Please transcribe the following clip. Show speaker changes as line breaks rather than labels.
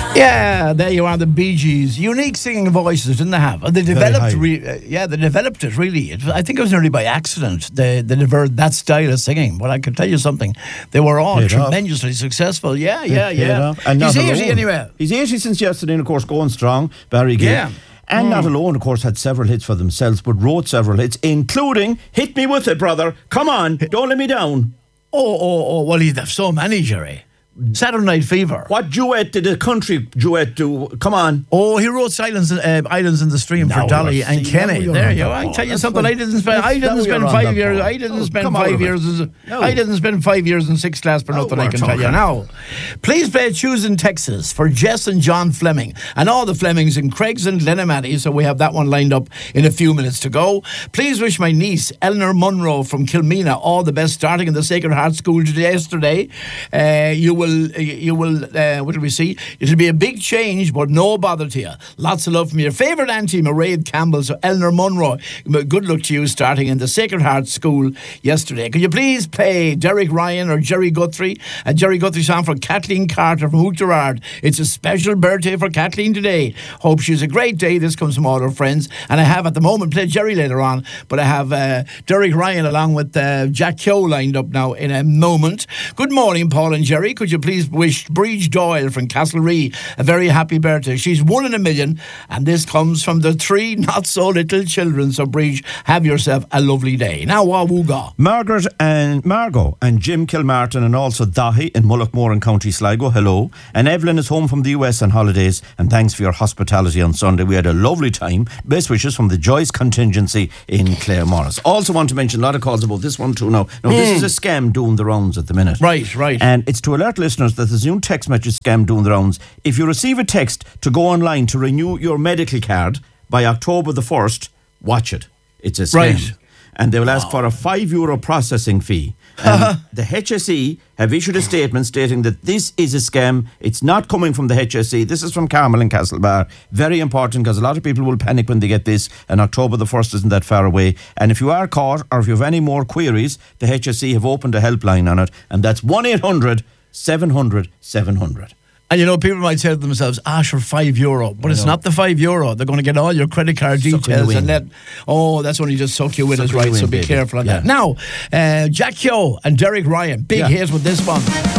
Yeah, there you are, the Bee Gees. Unique singing voices, didn't they have? They developed, they developed it really. I think it was nearly by accident. They developed that style of singing. But I can tell you something, they were all tremendously successful. Yeah.
And
he's 80
alone.
anyway.
He's 80 since yesterday, and of course going strong. Barry Gill.
Yeah.
And not alone, of course, had several hits for themselves, but wrote several hits, including "Hit Me With It, Brother." Come on, don't let me down.
Well, he'd have so many, Jerry. Saturday Night Fever.
What duet did a country duet do? Come on.
Oh, he wrote Islands in the Stream for Dolly and Kenny. There you go. I tell you something. I didn't spend 5 years. I didn't spend 5 years. I didn't spend 5 years in sixth class for nothing. I can tell you now. Please play "Choosing Texas" for Jess and John Fleming and all the Flemings in Craigs and Glenamaddy. So we have that one lined up in a few minutes to go. Please wish my niece Eleanor Munro from Kilmena all the best, starting in the Sacred Heart School yesterday. You will what do we see? It'll be a big change, but no bother to you. Lots of love from your favourite auntie, Mairead Campbell. So Eleanor Munro, good luck to you starting in the Sacred Heart School yesterday. Could you please play Derek Ryan or Jerry Guthrie? A Jerry Guthrie song for Kathleen Carter from Hook Gerard. It's a special birthday for Kathleen today. Hope she's a great day. This comes from all her friends. And I have at the moment played Jerry later on, but I have Derek Ryan along with Jack Keogh lined up now in a moment. Good morning, Paul and Jerry. Could you please wish Bridge Doyle from Castlerea a very happy birthday? She's 1 in a million, and this comes from the 3 not so little children. So Bridge, have yourself a lovely day. Now, Wawooga.
Margot and Jim Kilmartin, and also Dahi in Mullaghmore in County Sligo, hello. And Evelyn is home from the US on holidays, and thanks for your hospitality on Sunday. We had a lovely time. Best wishes from the Joyce contingency in Claremorris. Also want to mention a lot of calls about this one too now. This is a scam doing the rounds at the minute.
Right.
And it's to alert listeners that there's a new text message scam doing the rounds. If you receive a text to go online to renew your medical card by October the 1st, watch it. It's a scam.
Right.
And they will ask for a €5 processing fee. And the HSE have issued a statement stating that this is a scam. It's not coming from the HSE. This is from Carmel and Castlebar. Very important, because a lot of people will panic when they get this, and October the 1st isn't that far away. And if you are caught, or if you have any more queries, the HSE have opened a helpline on it, and that's 1-800-700-700.
And you know, people might say to themselves, sure, €5. But it's not the €5. They're going to get all your credit card details and that's when you just suck you in, is right. So be careful on that. Now, Jack Keogh and Derek Ryan, big hit with this one.